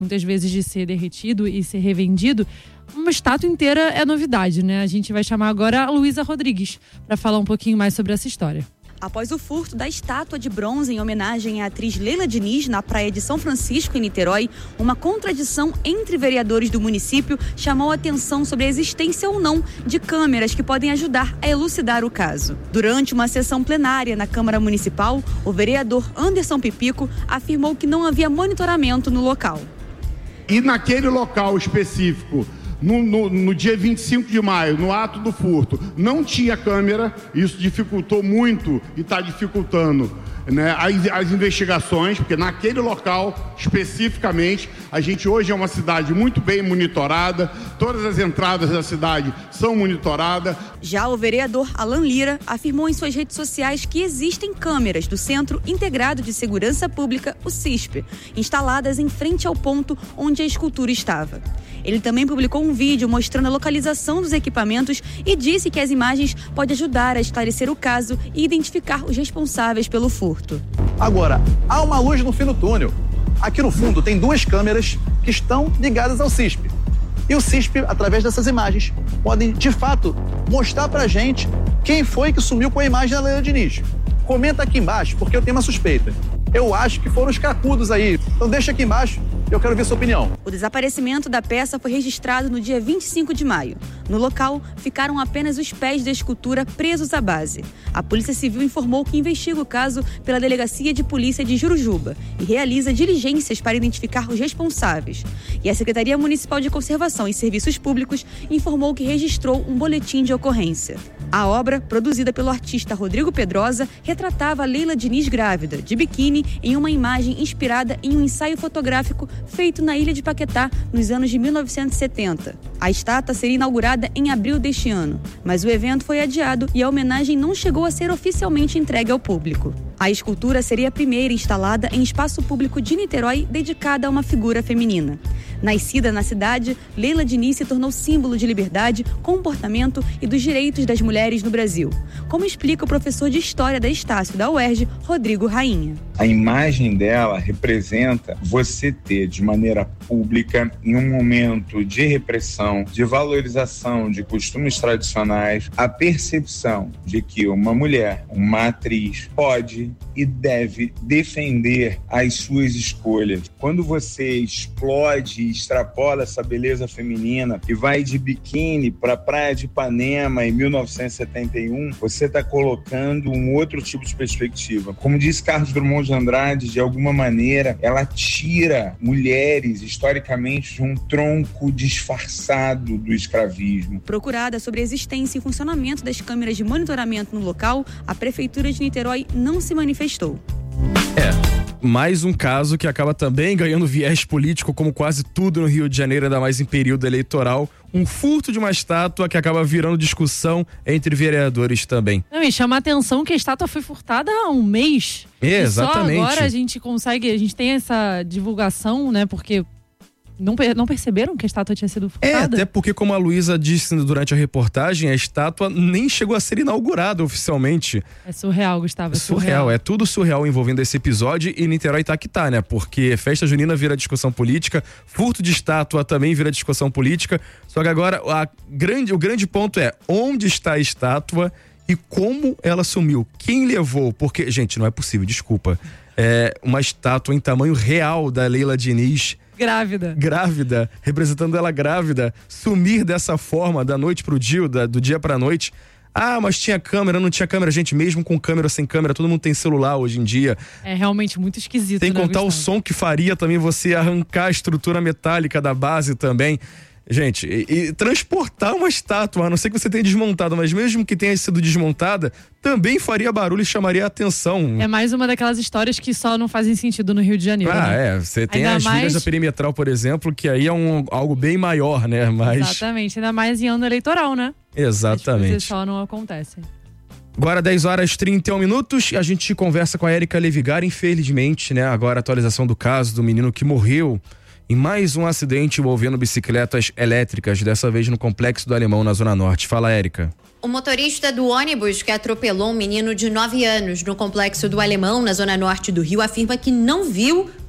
muitas vezes de ser derretido e ser revendido, uma estátua inteira é novidade, né? A gente vai chamar agora a Luísa Rodrigues para falar um pouquinho mais sobre essa história. Após o furto da estátua de bronze em homenagem à atriz Leila Diniz na praia de São Francisco, em Niterói, uma contradição entre vereadores do município chamou a atenção sobre a existência ou não de câmeras que podem ajudar a elucidar o caso. Durante uma sessão plenária na Câmara Municipal, o vereador Anderson Pipico afirmou que não havia monitoramento no local. E naquele local específico, no dia 25 de maio, no ato do furto, não tinha câmera, isso dificultou muito e está dificultando, né, as investigações, porque naquele local, especificamente, a gente hoje é uma cidade muito bem monitorada, todas as entradas da cidade são monitoradas. Já o vereador Alan Lira afirmou em suas redes sociais que existem câmeras do Centro Integrado de Segurança Pública, o CISP, instaladas em frente ao ponto onde a escultura estava. Ele também publicou um vídeo mostrando a localização dos equipamentos e disse que as imagens podem ajudar a esclarecer o caso e identificar os responsáveis pelo furto. Agora, há uma luz no fim do túnel. Aqui no fundo tem 2 câmeras que estão ligadas ao CISP. E o CISP, através dessas imagens, podem, de fato, mostrar pra gente quem foi que sumiu com a imagem da Leila Diniz. Comenta aqui embaixo, porque eu tenho uma suspeita. Eu acho que foram os cracudos aí. Então deixa aqui embaixo, eu quero ver sua opinião. O desaparecimento da peça foi registrado no dia 25 de maio. No local, ficaram apenas os pés da escultura presos à base. A Polícia Civil informou que investiga o caso pela Delegacia de Polícia de Jurujuba e realiza diligências para identificar os responsáveis. E a Secretaria Municipal de Conservação e Serviços Públicos informou que registrou um boletim de ocorrência. A obra, produzida pelo artista Rodrigo Pedrosa, retratava Leila Diniz grávida, de biquíni, em uma imagem inspirada em um ensaio fotográfico feito na Ilha de Paquetá nos anos de 1970. A estátua seria inaugurada em abril deste ano, mas o evento foi adiado e a homenagem não chegou a ser oficialmente entregue ao público. A escultura seria a primeira instalada em espaço público de Niterói dedicada a uma figura feminina. Nascida na cidade, Leila Diniz se tornou símbolo de liberdade, comportamento e dos direitos das mulheres no Brasil, como explica o professor de História da Estácio da UERJ, Rodrigo Rainha. A imagem dela representa você ter de maneira pública, em um momento de repressão, de valorização de costumes tradicionais, a percepção de que uma mulher, uma atriz, pode e deve defender as suas escolhas. Quando você explode e extrapola essa beleza feminina e vai de biquíni para a praia de Ipanema em 1971, você está colocando um outro tipo de perspectiva. Como disse Carlos Drummond de Andrade, de alguma maneira, ela tira mulheres, historicamente, de um tronco disfarçado do escravismo. Procurada sobre a existência e funcionamento das câmeras de monitoramento no local, a Prefeitura de Niterói não se manifestou. Mais um caso que acaba também ganhando viés político, como quase tudo no Rio de Janeiro, ainda mais em período eleitoral. Um furto de uma estátua que acaba virando discussão entre vereadores também. Não, e chama a atenção que a estátua foi furtada há um mês. Exatamente. E só agora a gente tem essa divulgação, né, porque não perceberam que a estátua tinha sido furtada? Até porque, como a Luísa disse durante a reportagem, a estátua nem chegou a ser inaugurada oficialmente. É surreal, Gustavo. É tudo surreal envolvendo esse episódio, e Niterói tá que tá, né? Porque festa junina vira discussão política, furto de estátua também vira discussão política. Só que agora o grande ponto é onde está a estátua e como ela sumiu. Quem levou? Porque, gente, não é possível, desculpa. É uma estátua em tamanho real da Leila Diniz. Grávida, representando ela grávida, sumir dessa forma da noite pro dia, do dia pra noite. Ah, mas tinha câmera, não tinha câmera. Gente, mesmo com câmera ou sem câmera, todo mundo tem celular hoje em dia. É realmente muito esquisito. Tem que contar o som que faria também você arrancar a estrutura metálica da base também. Gente, e transportar uma estátua, a não ser que você tenha desmontado, mas mesmo que tenha sido desmontada, também faria barulho e chamaria a atenção. É mais uma daquelas histórias que só não fazem sentido no Rio de Janeiro. Né? Você tem ainda as vilas da Perimetral, por exemplo, que aí é algo bem maior, né? Mas... Exatamente, ainda mais em ano eleitoral, né? Exatamente. As coisas só não acontecem. Agora 10h31, a gente conversa com a Érica Levigar, infelizmente, né? Agora a atualização do caso do menino que morreu em mais um acidente envolvendo bicicletas elétricas, dessa vez no Complexo do Alemão, na Zona Norte. Fala, Érica. O motorista do ônibus que atropelou um menino de 9 anos no Complexo do Alemão, na Zona Norte do Rio, afirma que não viu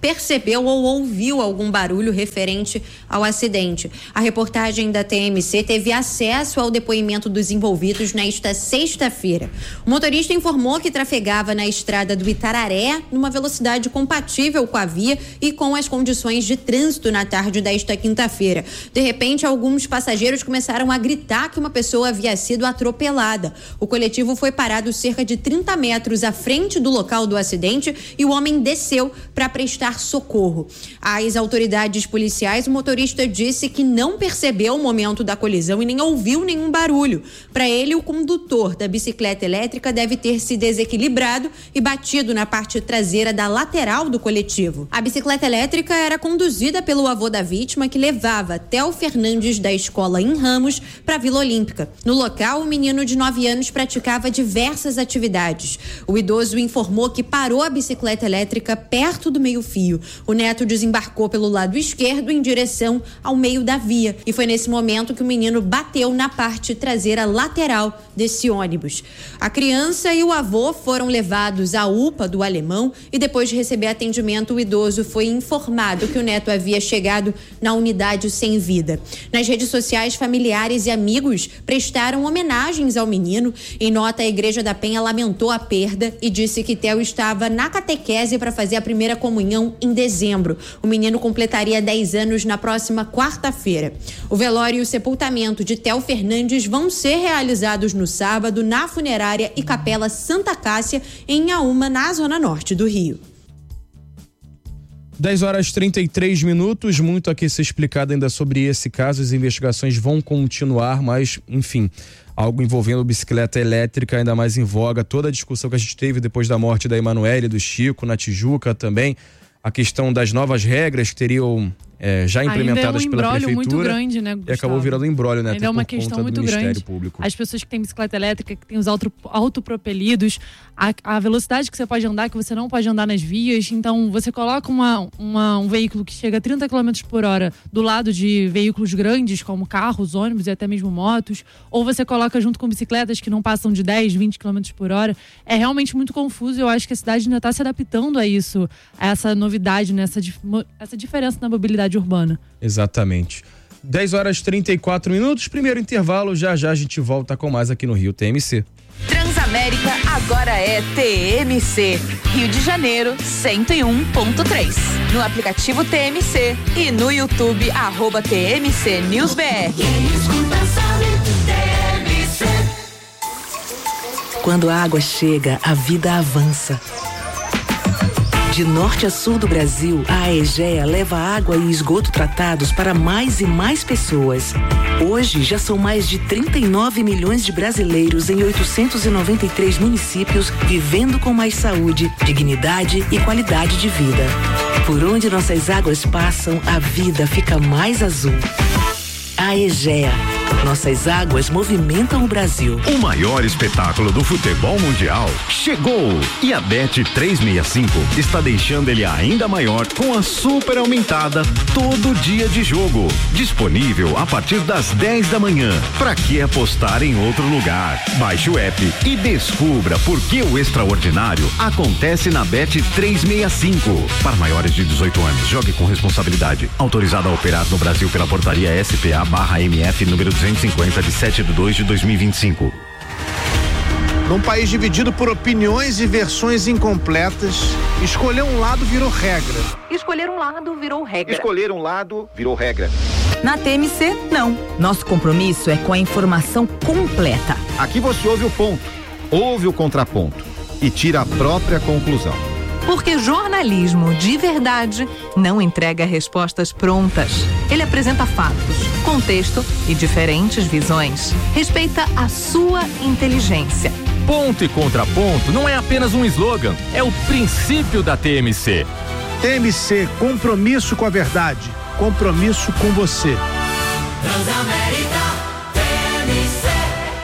percebeu ou ouviu algum barulho referente ao acidente. A reportagem da TMC teve acesso ao depoimento dos envolvidos nesta sexta-feira. O motorista informou que trafegava na estrada do Itararé numa velocidade compatível com a via e com as condições de trânsito na tarde desta quinta-feira. De repente, alguns passageiros começaram a gritar que uma pessoa havia sido atropelada. O coletivo foi parado cerca de 30 metros à frente do local do acidente e o homem desceu para prestar socorro. Às autoridades policiais, o motorista disse que não percebeu o momento da colisão e nem ouviu nenhum barulho. Para ele, o condutor da bicicleta elétrica deve ter se desequilibrado e batido na parte traseira da lateral do coletivo. A bicicleta elétrica era conduzida pelo avô da vítima, que levava Theo Fernandes da escola em Ramos para a Vila Olímpica. No local, o menino de 9 anos praticava diversas atividades. O idoso informou que parou a bicicleta elétrica perto do meio-fio. O neto desembarcou pelo lado esquerdo em direção ao meio da via e foi nesse momento que o menino bateu na parte traseira lateral desse ônibus. A criança e o avô foram levados à UPA do Alemão e depois de receber atendimento, o idoso foi informado que o neto havia chegado na unidade sem vida. Nas redes sociais, familiares e amigos prestaram homenagens ao menino. Em nota, a Igreja da Penha lamentou a perda e disse que Theo estava na catequese para fazer a primeira comunhão em dezembro. O menino completaria 10 anos na próxima quarta-feira. O velório e o sepultamento de Theo Fernandes vão ser realizados no sábado na funerária e capela Santa Cássia, em Inhaúma, na zona norte do Rio. 10h33, muito a que ser explicado ainda sobre esse caso. As investigações vão continuar, mas, enfim, algo envolvendo bicicleta elétrica ainda mais em voga. Toda a discussão que a gente teve depois da morte da Emanuele, do Chico, na Tijuca também. A questão das novas regras que teriam já implementadas pela prefeitura. Muito grande, né, Gustavo? E acabou virando um imbróglio, né? Ainda é uma questão muito grande. Público. As pessoas que têm bicicleta elétrica, que têm os autopropelidos, a velocidade que você pode andar, que você não pode andar nas vias. Então, você coloca um veículo que chega a 30 km por hora do lado de veículos grandes, como carros, ônibus e até mesmo motos, ou você coloca junto com bicicletas que não passam de 10, 20 km por hora. É realmente muito confuso. Eu acho que a cidade ainda está se adaptando a isso, a essa novidade, né? Essa diferença na mobilidade urbana. Exatamente. 10h34, primeiro intervalo, já a gente volta com mais aqui no Rio TMC. Transamérica agora é TMC, Rio de Janeiro 101.3. No aplicativo TMC e no YouTube @TMC News BR. Quando a água chega, a vida avança. De norte a sul do Brasil, a Aegea leva água e esgoto tratados para mais e mais pessoas. Hoje, já são mais de 39 milhões de brasileiros em 893 municípios vivendo com mais saúde, dignidade e qualidade de vida. Por onde nossas águas passam, a vida fica mais azul. Aegea. Nossas águas movimentam o Brasil. O maior espetáculo do futebol mundial chegou! E a Bet365 está deixando ele ainda maior com a super aumentada todo dia de jogo. Disponível a partir das 10 da manhã. Pra que apostar em outro lugar? Baixe o app e descubra por que o extraordinário acontece na Bet365. Para maiores de 18 anos, jogue com responsabilidade. Autorizado a operar no Brasil pela portaria SPA/MF número 250 de 7/2/2025. Num país dividido por opiniões e versões incompletas, escolher um lado virou regra. Escolher um lado virou regra. Escolher um lado virou regra. Na TMC, não. Nosso compromisso é com a informação completa. Aqui você ouve o ponto, ouve o contraponto e tira a própria conclusão. Porque jornalismo de verdade não entrega respostas prontas. Ele apresenta fatos, contexto e diferentes visões. Respeita a sua inteligência. Ponto e contraponto não é apenas um slogan, é o princípio da TMC. TMC, compromisso com a verdade, compromisso com você. Transamérica, TMC.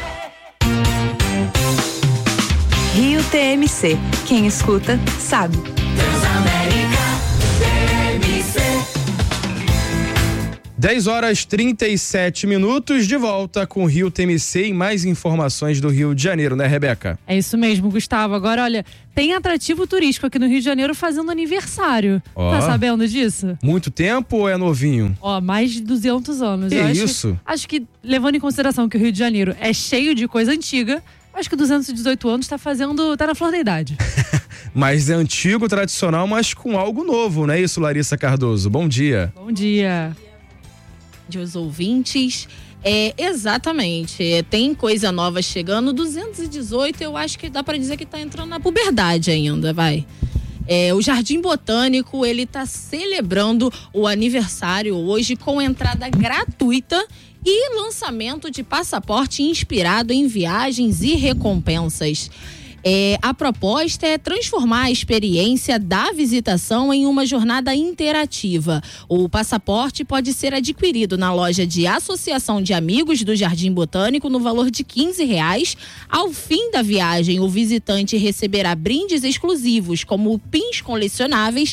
Rio TMC. Quem escuta, sabe. Transamérica, TMC. 10h37, de volta com o Rio TMC e mais informações do Rio de Janeiro, né, Rebeca? É isso mesmo, Gustavo. Agora, olha, tem atrativo turístico aqui no Rio de Janeiro fazendo aniversário. Tá sabendo disso? Muito tempo ou é novinho? Mais de 200 anos. Que isso? Acho que, levando em consideração que o Rio de Janeiro é cheio de coisa antiga, acho que 218 anos tá na flor da idade. Mas é antigo, tradicional, mas com algo novo, não é isso, Larissa Cardoso? Bom dia. Bom dia. Os ouvintes. Exatamente. Tem coisa nova chegando. 218, eu acho que dá pra dizer que tá entrando na puberdade ainda, vai. O Jardim Botânico, ele tá celebrando o aniversário hoje com entrada gratuita e lançamento de passaporte inspirado em viagens e recompensas. A proposta é transformar a experiência da visitação em uma jornada interativa. O passaporte pode ser adquirido na loja de Associação de Amigos do Jardim Botânico no valor de R$15. Ao fim da viagem, o visitante receberá brindes exclusivos, como pins colecionáveis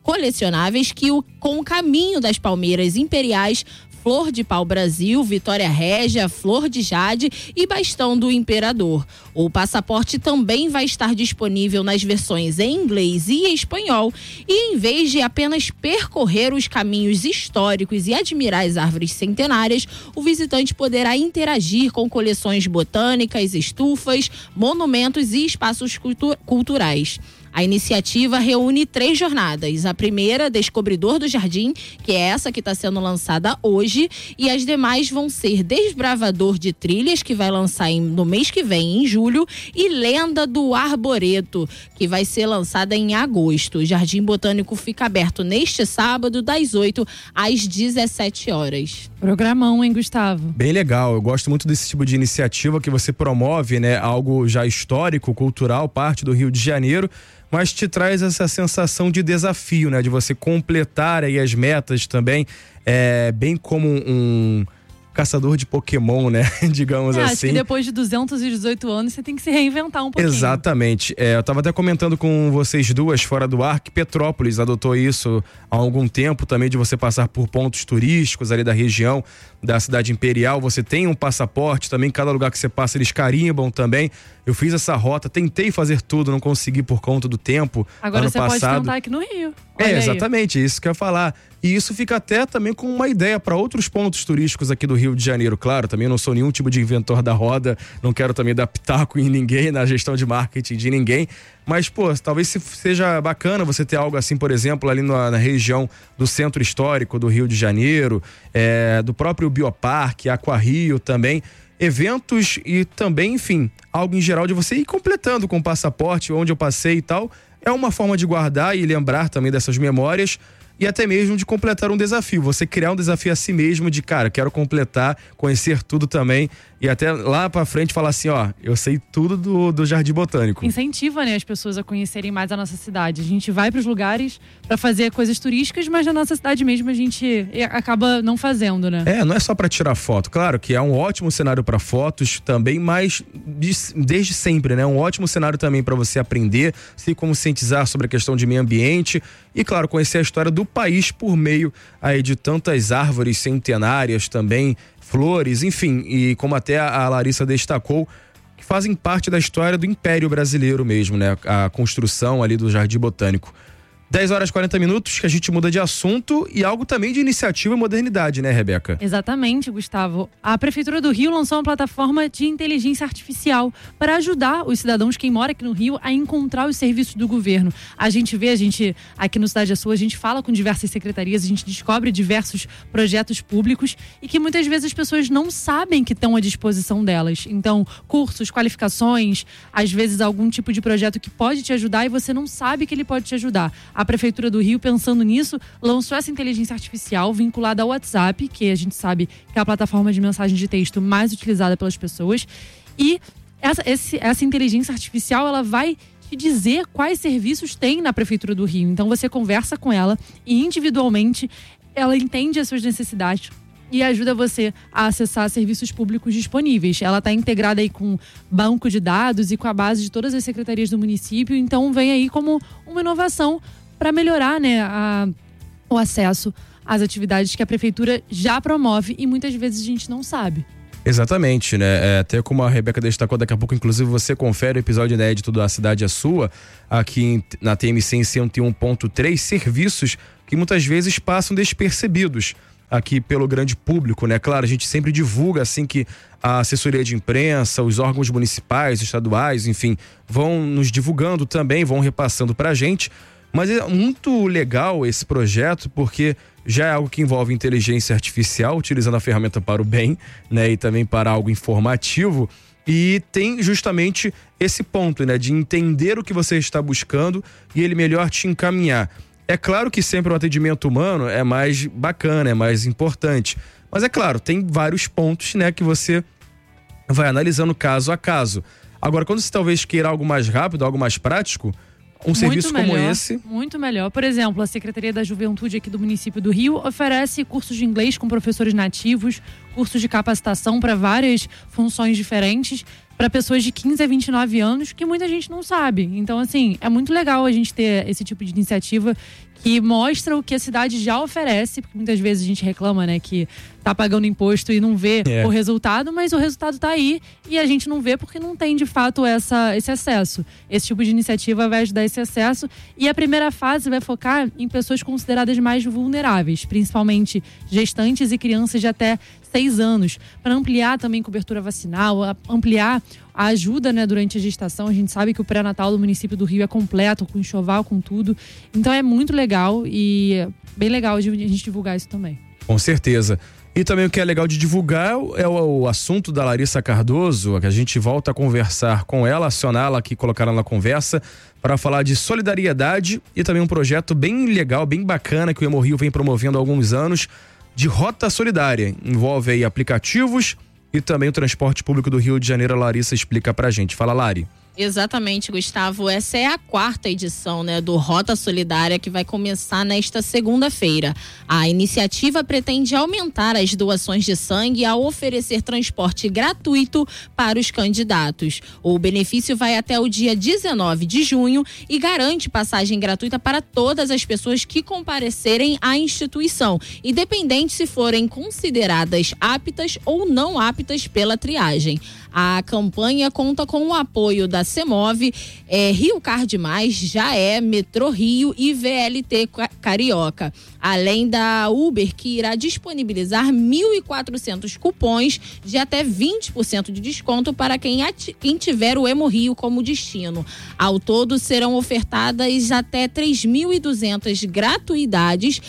que com o caminho das palmeiras imperiais, Flor de Pau Brasil, Vitória Régia, Flor de Jade e Bastão do Imperador. O passaporte também vai estar disponível nas versões em inglês e espanhol e, em vez de apenas percorrer os caminhos históricos e admirar as árvores centenárias, o visitante poderá interagir com coleções botânicas, estufas, monumentos e espaços culturais. A iniciativa reúne 3 jornadas. A primeira, Descobridor do Jardim, que é essa que está sendo lançada hoje, e as demais vão ser Desbravador de Trilhas, que vai lançar no mês que vem, em julho, e Lenda do Arboreto, que vai ser lançada em agosto. O Jardim Botânico fica aberto neste sábado, das 8 às 17 horas. Programão, hein, Gustavo? Bem legal. Eu gosto muito desse tipo de iniciativa que você promove, né? Algo já histórico, cultural, parte do Rio de Janeiro, mas te traz essa sensação de desafio, né? De você completar aí as metas também, bem como um caçador de Pokémon, né? Digamos assim. Acho que depois de 218 anos você tem que se reinventar um pouquinho. Exatamente. Eu tava até comentando com vocês duas fora do ar que Petrópolis adotou isso há algum tempo também, de você passar por pontos turísticos ali da região da cidade imperial. Você tem um passaporte também, cada lugar que você passa eles carimbam também. Eu fiz essa rota, tentei fazer tudo, não consegui por conta do tempo. Agora ano você passado. pode tentar aqui no Rio. Olha exatamente, isso que eu ia falar. E isso fica até também com uma ideia para outros pontos turísticos aqui do Rio de Janeiro. Claro, também não sou nenhum tipo de inventor da roda, não quero também dar pitaco em ninguém, na gestão de marketing de ninguém. Mas, talvez seja bacana você ter algo assim, por exemplo, ali na região do Centro Histórico do Rio de Janeiro, do próprio Bioparque, Aquarrio também. Eventos e também, enfim, algo em geral de você ir completando com o passaporte, onde eu passei e tal. É uma forma de guardar e lembrar também dessas memórias e até mesmo de completar um desafio. Você criar um desafio a si mesmo de, cara, quero completar, conhecer tudo também e até lá pra frente falar assim, eu sei tudo do Jardim Botânico. Incentiva, né, as pessoas a conhecerem mais a nossa cidade. A gente vai pros lugares pra fazer coisas turísticas, mas na nossa cidade mesmo a gente acaba não fazendo, né? Não é só pra tirar foto. Claro que é um ótimo cenário pra fotos também, mas desde sempre, né? Um ótimo cenário também pra você aprender, se conscientizar sobre a questão de meio ambiente e, claro, conhecer a história do país por meio aí de tantas árvores centenárias também, flores, enfim, e como até a Larissa destacou, que fazem parte da história do Império Brasileiro mesmo, né? A construção ali do Jardim Botânico. 10h40, que a gente muda de assunto e algo também de iniciativa e modernidade, né, Rebeca? Exatamente, Gustavo. A Prefeitura do Rio lançou uma plataforma de inteligência artificial para ajudar os cidadãos, quem mora aqui no Rio, a encontrar os serviços do governo. A gente aqui no Cidade é Sua, a gente fala com diversas secretarias, a gente descobre diversos projetos públicos e que muitas vezes as pessoas não sabem que estão à disposição delas. Então, cursos, qualificações, às vezes algum tipo de projeto que pode te ajudar e você não sabe que ele pode te ajudar. A Prefeitura do Rio, pensando nisso, lançou essa inteligência artificial vinculada ao WhatsApp, que a gente sabe que é a plataforma de mensagem de texto mais utilizada pelas pessoas. E essa inteligência artificial, ela vai te dizer quais serviços tem na Prefeitura do Rio. Então você conversa com ela e individualmente ela entende as suas necessidades e ajuda você a acessar serviços públicos disponíveis. Ela está integrada aí com banco de dados e com a base de todas as secretarias do município, então vem aí como uma inovação para melhorar, né, o acesso as atividades que a prefeitura já promove e muitas vezes a gente não sabe. Exatamente, né? Até como a Rebeca destacou, daqui a pouco, inclusive, você confere o episódio inédito do A Cidade é Sua, aqui na TMC em 101.3, serviços que muitas vezes passam despercebidos aqui pelo grande público, né? Claro, a gente sempre divulga assim que a assessoria de imprensa, os órgãos municipais, estaduais, enfim, vão nos divulgando também, vão repassando pra gente. Mas é muito legal esse projeto porque já é algo que envolve inteligência artificial, utilizando a ferramenta para o bem, né? E também para algo informativo. E tem justamente esse ponto, né? De entender o que você está buscando e ele melhor te encaminhar. É claro que sempre o atendimento humano é mais bacana, é mais importante. Mas é claro, tem vários pontos, né? Que você vai analisando caso a caso. Agora, quando você talvez queira algo mais rápido, algo mais prático, um serviço como esse... Muito melhor. Por exemplo, a Secretaria da Juventude aqui do município do Rio oferece cursos de inglês com professores nativos, cursos de capacitação para várias funções diferentes, para pessoas de 15 a 29 anos, que muita gente não sabe. Então, assim, é muito legal a gente ter esse tipo de iniciativa que mostra o que a cidade já oferece, porque muitas vezes a gente reclama, né, que tá pagando imposto e não vê o resultado, mas o resultado tá aí e a gente não vê porque não tem, de fato, esse acesso. Esse tipo de iniciativa vai ajudar esse acesso e a primeira fase vai focar em pessoas consideradas mais vulneráveis, principalmente gestantes e crianças de até 6 anos, para ampliar também cobertura vacinal, ampliar a ajuda, né, durante a gestação. A gente sabe que o pré-natal do município do Rio é completo, com enxoval, com tudo. Então é muito legal e bem legal a gente divulgar isso também. Com certeza. E também o que é legal de divulgar é o assunto da Larissa Cardoso, que a gente volta a conversar com ela, acioná-la aqui, colocar ela na conversa para falar de solidariedade e também um projeto bem legal, bem bacana que o Hemorrio vem promovendo há alguns anos, de Rota Solidária. Envolve aí aplicativos e também o transporte público do Rio de Janeiro. A Larissa explica pra gente. Fala, Lari. Exatamente, Gustavo. Essa é a 4ª edição, né, do Rota Solidária, que vai começar nesta segunda-feira. A iniciativa pretende aumentar as doações de sangue ao oferecer transporte gratuito para os candidatos. O benefício vai até o dia 19 de junho e garante passagem gratuita para todas as pessoas que comparecerem à instituição, independente se forem consideradas aptas ou não aptas pela triagem. A campanha conta com o apoio da CEMOV, Rio Card Mais, Jaé, Metrô Rio e VLT Carioca. Além da Uber, que irá disponibilizar 1.400 cupons de até 20% de desconto para quem tiver o Hemorrio como destino. Ao todo, serão ofertadas até 3.200 gratuidades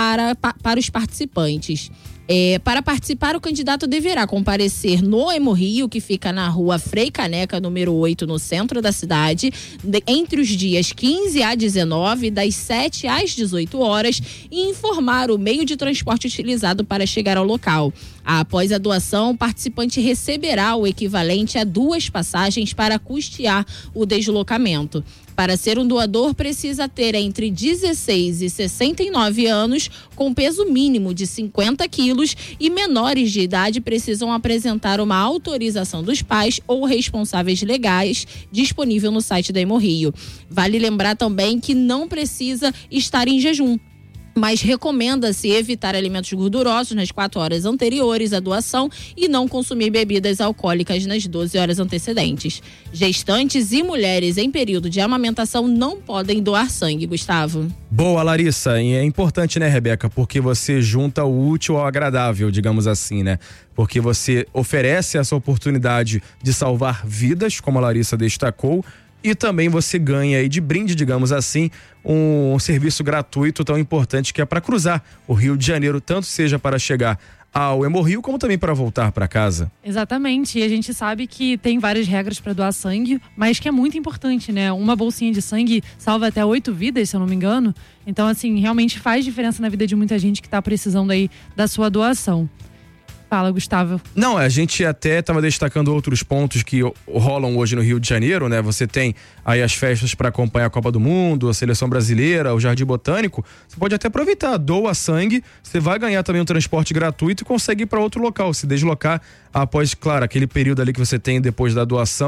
para os participantes. Para participar, o candidato deverá comparecer no Hemorrio, que fica na rua Frei Caneca, número 8, no centro da cidade, entre os dias 15 a 19, das 7 às 18 horas, e informar o meio de transporte utilizado para chegar ao local. Após a doação, o participante receberá o equivalente a 2 passagens para custear o deslocamento. Para ser um doador, precisa ter entre 16 e 69 anos, com peso mínimo de 50 quilos, e menores de idade precisam apresentar uma autorização dos pais ou responsáveis legais disponível no site da Hemorrio. Vale lembrar também que não precisa estar em jejum, mas recomenda-se evitar alimentos gordurosos nas 4 horas anteriores à doação e não consumir bebidas alcoólicas nas 12 horas antecedentes. Gestantes e mulheres em período de amamentação não podem doar sangue, Gustavo. Boa, Larissa. E é importante, né, Rebeca? Porque você junta o útil ao agradável, digamos assim, né? Porque você oferece essa oportunidade de salvar vidas, como a Larissa destacou, e também você ganha aí de brinde, digamos assim, um serviço gratuito tão importante que é para cruzar o Rio de Janeiro, tanto seja para chegar ao Hemorrio, como também para voltar para casa. Exatamente, e a gente sabe que tem várias regras para doar sangue, mas que é muito importante, né? Uma bolsinha de sangue salva até 8 vidas, se eu não me engano. Então, assim, realmente faz diferença na vida de muita gente que está precisando aí da sua doação. Fala, Gustavo. Não, a gente até estava destacando outros pontos que rolam hoje no Rio de Janeiro, né? Você tem aí as festas para acompanhar a Copa do Mundo, a Seleção Brasileira, o Jardim Botânico. Você pode até aproveitar, doa sangue, você vai ganhar também um transporte gratuito e consegue ir para outro local, se deslocar após, claro, aquele período ali que você tem depois da doação,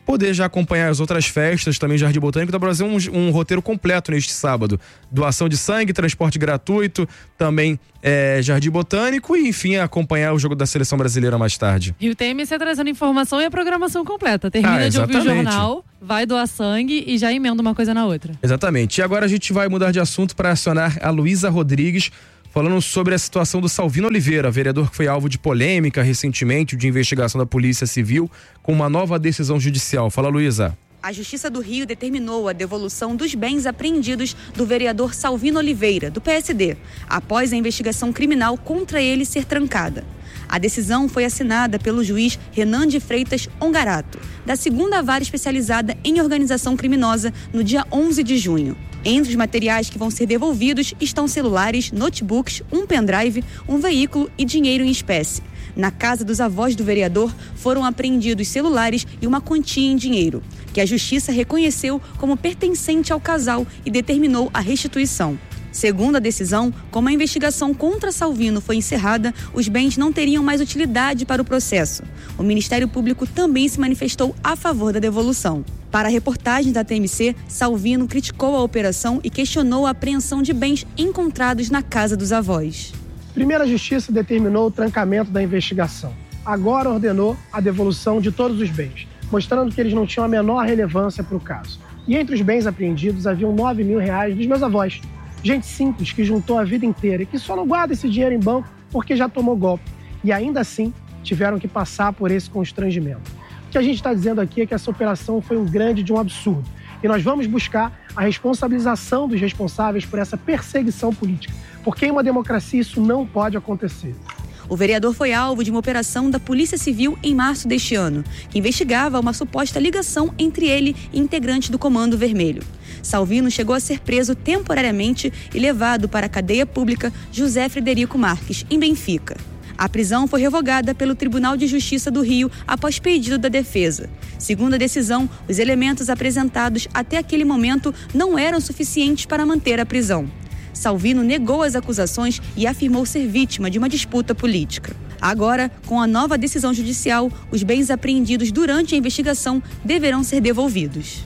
poder já acompanhar as outras festas, também Jardim Botânico, dá pra fazer um roteiro completo neste sábado. Doação de sangue, transporte gratuito, também Jardim Botânico e, enfim, acompanhar o jogo da Seleção Brasileira mais tarde. E o TMC trazendo informação e a programação completa. Termina de ouvir o jornal, vai doar sangue e já emenda uma coisa na outra. Exatamente. E agora a gente vai mudar de assunto para acionar a Luísa Rodrigues, falando sobre a situação do Salvino Oliveira, vereador que foi alvo de polêmica recentemente, de investigação da Polícia Civil, com uma nova decisão judicial. Fala, Luísa. A Justiça do Rio determinou a devolução dos bens apreendidos do vereador Salvino Oliveira, do PSD, após a investigação criminal contra ele ser trancada. A decisão foi assinada pelo juiz Renan de Freitas Ongarato, da 2ª Vara Especializada em Organização Criminosa, no dia 11 de junho. Entre os materiais que vão ser devolvidos estão celulares, notebooks, um pendrive, um veículo e dinheiro em espécie. Na casa dos avós do vereador foram apreendidos celulares e uma quantia em dinheiro, que a Justiça reconheceu como pertencente ao casal e determinou a restituição. Segundo a decisão, como a investigação contra Salvino foi encerrada, os bens não teriam mais utilidade para o processo. O Ministério Público também se manifestou a favor da devolução. Para a reportagem da TMC, Salvino criticou a operação e questionou a apreensão de bens encontrados na casa dos avós. Primeiro, a Justiça determinou o trancamento da investigação. Agora ordenou a devolução de todos os bens, mostrando que eles não tinham a menor relevância para o caso. E entre os bens apreendidos haviam R$9 mil dos meus avós. Gente simples que juntou a vida inteira e que só não guarda esse dinheiro em banco porque já tomou golpe. E ainda assim tiveram que passar por esse constrangimento. O que a gente está dizendo aqui é que essa operação foi um grande de um absurdo. E nós vamos buscar a responsabilização dos responsáveis por essa perseguição política. Porque em uma democracia isso não pode acontecer. O vereador foi alvo de uma operação da Polícia Civil em março deste ano, que investigava uma suposta ligação entre ele e integrantes do Comando Vermelho. Salvino chegou a ser preso temporariamente e levado para a cadeia pública José Frederico Marques, em Benfica. A prisão foi revogada pelo Tribunal de Justiça do Rio após pedido da defesa. Segundo a decisão, os elementos apresentados até aquele momento não eram suficientes para manter a prisão. Salvino negou as acusações e afirmou ser vítima de uma disputa política. Agora, com a nova decisão judicial, os bens apreendidos durante a investigação deverão ser devolvidos.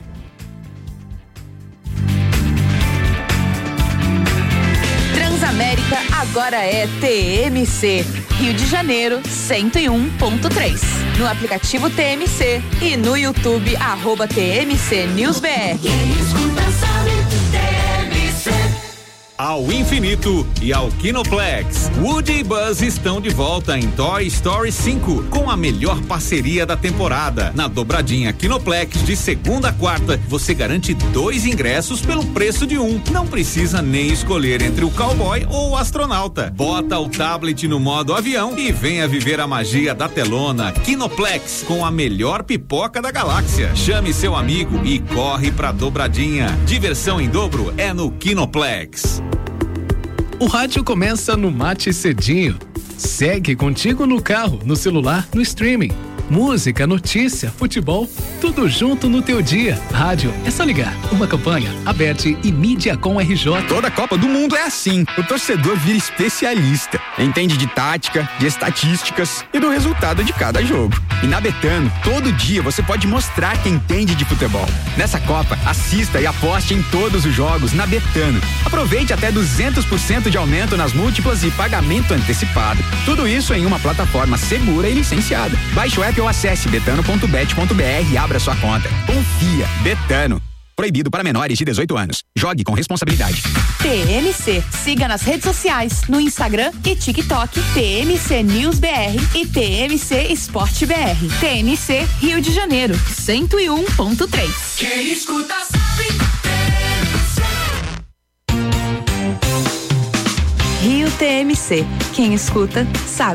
Transamérica agora é TMC. Rio de Janeiro 101.3. No aplicativo TMC e no YouTube @TMC NewsBR. Ao infinito e ao Kinoplex, Woody e Buzz estão de volta em Toy Story 5 com a melhor parceria da temporada. Na dobradinha Kinoplex de segunda a quarta, você garante 2 ingressos pelo preço de 1. Não precisa nem escolher entre o cowboy ou o astronauta. Bota o tablet no modo avião e venha viver a magia da telona. Kinoplex, com a melhor pipoca da galáxia. Chame seu amigo e corre pra dobradinha. Diversão em dobro é no Kinoplex. O rádio começa no Mate Cedinho. Segue contigo no carro, no celular, no streaming. Música, notícia, futebol, tudo junto no teu dia. Rádio, é só ligar. Uma campanha, Aberte e Mídia com RJ. Toda Copa do Mundo é assim. O torcedor vira especialista. Entende de tática, de estatísticas e do resultado de cada jogo. E na Betano, todo dia você pode mostrar quem entende de futebol. Nessa Copa, assista e aposte em todos os jogos na Betano. Aproveite até 200% de aumento nas múltiplas e pagamento antecipado. Tudo isso em uma plataforma segura e licenciada. Baixe o app ou acesse betano.bet.br e abra sua conta. Confia, Betano. Proibido para menores de 18 anos. Jogue com responsabilidade. TMC. Siga nas redes sociais, no Instagram e TikTok, TMC News BR e TMC Esporte BR. TMC Rio de Janeiro, 101.3. Quem escuta sabe. Rio TMC. Quem escuta sabe.